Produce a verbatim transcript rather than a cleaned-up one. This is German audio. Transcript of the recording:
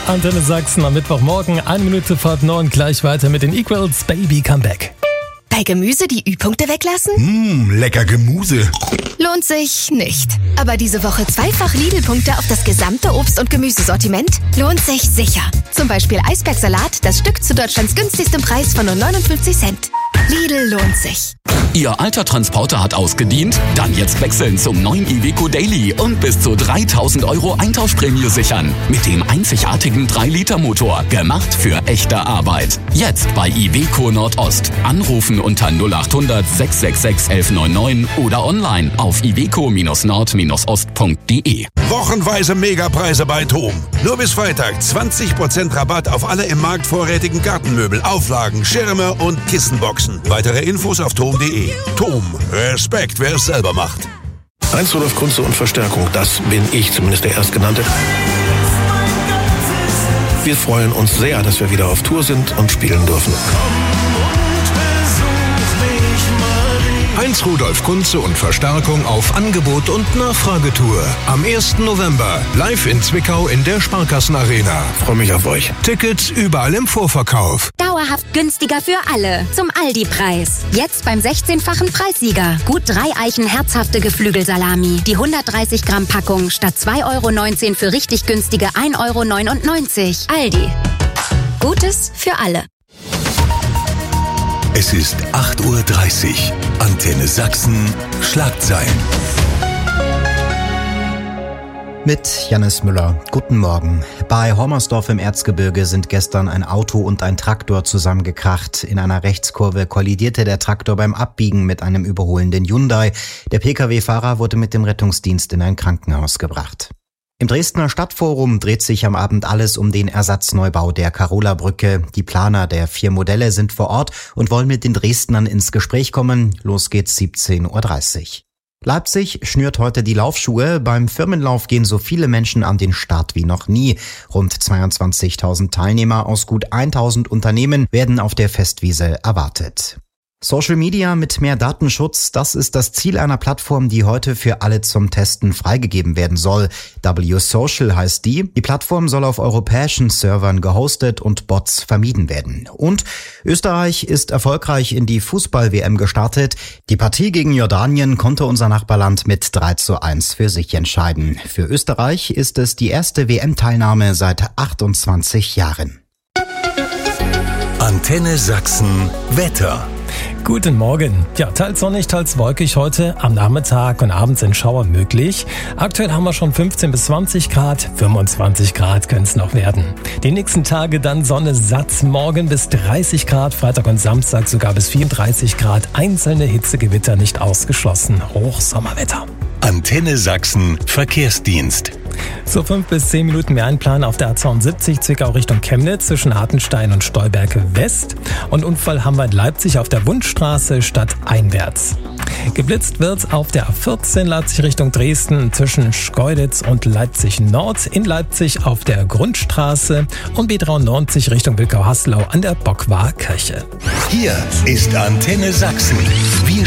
Antenne Sachsen am Mittwochmorgen, eine Minute vor neun, gleich weiter mit den Equals Baby Comeback. Bei Gemüse die Ü-Punkte weglassen? Mmh, lecker Gemüse. Lohnt sich nicht. Aber diese Woche zweifach Lidl-Punkte auf das gesamte Obst- und Gemüsesortiment lohnt sich sicher. Zum Beispiel Eisbergsalat, das Stück zu Deutschlands günstigstem Preis von nur neunundfünfzig Cent. Lidl lohnt sich. Ihr alter Transporter hat ausgedient? Dann jetzt wechseln zum neuen Iveco Daily und bis zu dreitausend Euro Eintauschprämie sichern. Mit dem einzigartigen drei Liter Motor. Gemacht für echte Arbeit. Jetzt bei Iveco Nordost. Anrufen unter null acht hundert sechs sechs sechs eins eins neun neun oder online auf iveco nord ost punkt de. Wochenweise Megapreise bei TOM. Nur bis Freitag zwanzig Prozent Rabatt auf alle im Markt vorrätigen Gartenmöbel, Auflagen, Schirme und Kissenboxen. Weitere Infos auf tom punkt de. TOM. Respekt, wer es selber macht. Heinz Rudolf Kunze und Verstärkung, das bin ich, zumindest der Erstgenannte. Wir freuen uns sehr, dass wir wieder auf Tour sind und spielen dürfen. Heinz Rudolf Kunze und Verstärkung auf Angebot und Nachfragetour. Am ersten November live in Zwickau in der Sparkassenarena. Freue mich auf euch. Tickets überall im Vorverkauf. Dauerhaft günstiger für alle. Zum Aldi-Preis. Jetzt beim sechzehnfachen Preissieger. Gut drei Eichen herzhafte Geflügelsalami. Die hundertdreißig Gramm Packung statt zwei Euro neunzehn für richtig günstige ein Euro neunundneunzig. Aldi. Gutes für alle. Es ist acht Uhr dreißig. Antenne Sachsen. Schlagzeilen. Mit Jannis Müller. Guten Morgen. Bei Hommersdorf im Erzgebirge sind gestern ein Auto und ein Traktor zusammengekracht. In einer Rechtskurve kollidierte der Traktor beim Abbiegen mit einem überholenden Hyundai. Der Pkw-Fahrer wurde mit dem Rettungsdienst in ein Krankenhaus gebracht. Im Dresdner Stadtforum dreht sich am Abend alles um den Ersatzneubau der Karola-Brücke. Die Planer der vier Modelle sind vor Ort und wollen mit den Dresdnern ins Gespräch kommen. Los geht's siebzehn Uhr dreißig. Leipzig schnürt heute die Laufschuhe. Beim Firmenlauf gehen so viele Menschen an den Start wie noch nie. Rund zweiundzwanzigtausend Teilnehmer aus gut tausend Unternehmen werden auf der Festwiese erwartet. Social Media mit mehr Datenschutz, das ist das Ziel einer Plattform, die heute für alle zum Testen freigegeben werden soll. W-Social heißt die. Die Plattform soll auf europäischen Servern gehostet und Bots vermieden werden. Und Österreich ist erfolgreich in die Fußball-W M gestartet. Die Partie gegen Jordanien konnte unser Nachbarland mit drei zu eins für sich entscheiden. Für Österreich ist es die erste W M-Teilnahme seit achtundzwanzig Jahren. Antenne Sachsen. Wetter. Guten Morgen. Ja, teils sonnig, teils wolkig heute. Am Nachmittag und Abend sind Schauer möglich. Aktuell haben wir schon fünfzehn bis zwanzig Grad. fünfundzwanzig Grad können es noch werden. Die nächsten Tage dann Sonne satt. Morgen bis dreißig Grad. Freitag und Samstag sogar bis vierunddreißig Grad. Einzelne Hitzegewitter nicht ausgeschlossen. Hochsommerwetter. Antenne Sachsen Verkehrsdienst. So fünf bis zehn Minuten mehr einplanen auf der A zweiundsiebzig Zwickau Richtung Chemnitz zwischen Hartenstein und Stolberge West. Und Unfall haben wir in Leipzig auf der Wundstraße stadteinwärts. Geblitzt wird auf der A vierzehn Leipzig Richtung Dresden zwischen Schkeuditz und Leipzig Nord. In Leipzig auf der Grundstraße und B dreiundneunzig Richtung Wilkau-Haslau an der Bockwar Kirche. Hier ist Antenne Sachsen. Wir